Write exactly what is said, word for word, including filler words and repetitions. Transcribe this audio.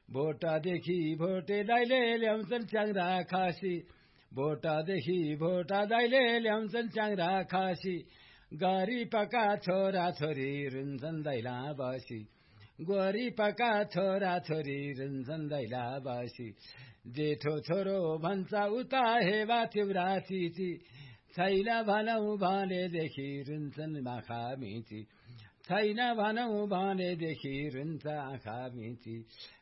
भोटादेखि भोटे दाइले ल्याउँछन् च्याङ्रा खासी भोटादेखि भोटा दाइले ल्याउँछन् च्याङ्रा खासी गरी पका छोरा छोरी रुन्छन् दैला बसी गोरी पका छोरा छोरी रुन्छन् दैला बसी जेठो छोरो भन्छ उता हेवा तिउरा चिची छैन भनौ भनेदेखि रुन्छन् आँखा मिची छैन भनौ भनेदेखि रुन्छ आँखा मिची